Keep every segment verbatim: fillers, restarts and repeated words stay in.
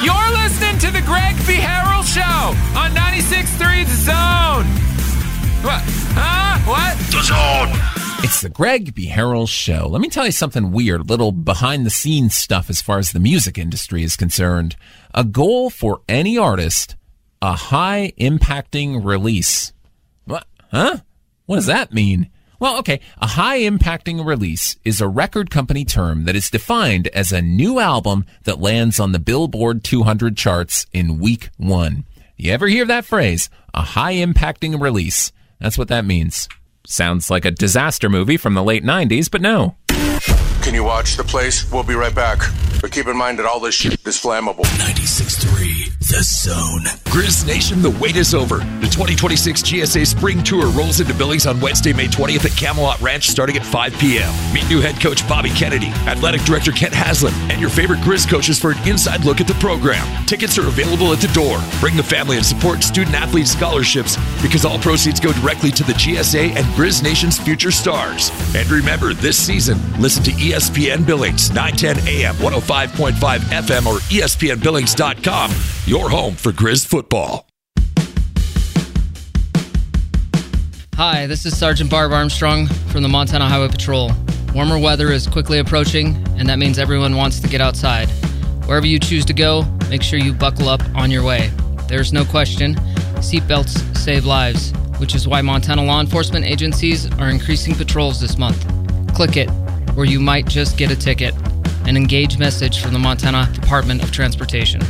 You're listening to the Greg B. Harrell Show on ninety-six point three The Zone. What? Huh? What? The Zone. It's the Greg B. Harrell Show. Let me tell you something weird, little behind-the-scenes stuff as far as the music industry is concerned. A goal for any artist, a high-impacting release. What? Huh? What does that mean? Well, okay, a high-impacting release is a record company term that is defined as a new album that lands on the Billboard two hundred charts in week one. You ever hear that phrase? A high-impacting release. That's what that means. Sounds like a disaster movie from the late nineties, but no. Can you watch the place? We'll be right back. But keep in mind that all this shit is flammable. ninety-six point three The Zone. Grizz Nation, the wait is over. The twenty twenty-six G S A Spring Tour rolls into Billings on Wednesday, May twentieth at Camelot Ranch starting at five p.m. Meet new head coach Bobby Kennedy, athletic director Kent Haslam, and your favorite Grizz coaches for an inside look at the program. Tickets are available at the door. Bring the family and support student-athlete scholarships because all proceeds go directly to the G S A and Grizz Nation's future stars. And remember, this season, listen to E S P N Billings, nine ten a.m., one oh five point five F M or E S P N Billings dot com. Your home for Grizz football. Hi, this is Sergeant Barb Armstrong from the Montana Highway Patrol. Warmer weather is quickly approaching, and that means everyone wants to get outside. Wherever you choose to go, make sure you buckle up on your way. There's no question, seatbelts save lives, which is why Montana law enforcement agencies are increasing patrols this month. Click it, or you might just get a ticket. An engaged message from the Montana Department of Transportation.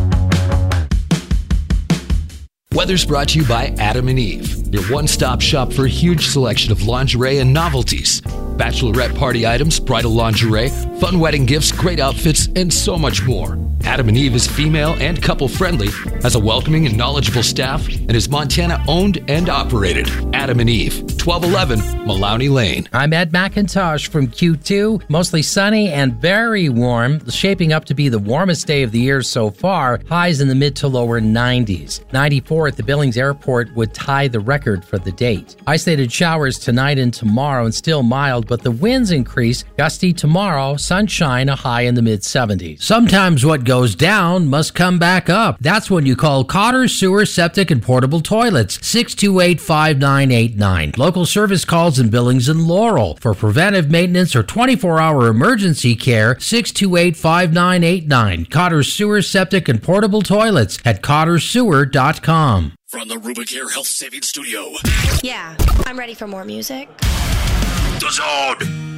Weather's brought to you by Adam and Eve, your one-stop shop for a huge selection of lingerie and novelties. Bachelorette party items, bridal lingerie, fun wedding gifts, great outfits, and so much more. Adam and Eve is female and couple-friendly, has a welcoming and knowledgeable staff, and is Montana-owned and operated. Adam and Eve, twelve eleven Malawney Lane. I'm Ed McIntosh from Q two. Mostly sunny and very warm, shaping up to be the warmest day of the year so far. Highs in the mid to lower nineties. ninety-four at the Billings Airport would tie the record for the date. Isolated showers tonight and tomorrow and still mild, but the winds increase. Gusty tomorrow, sunshine, a high in the mid seventies. Sometimes what goes down must come back up. That's when you call Cotter Sewer, Septic, and Portable Toilets. six two eight, five nine eight nine. Local service calls in Billings and Laurel. For preventive maintenance or twenty-four hour emergency care, six two eight, five nine eight nine. Cotter Sewer, Septic, and Portable Toilets at cotter sewer dot com. From the Rubicare Health Savings Studio. Yeah, I'm ready for more music. The Zone.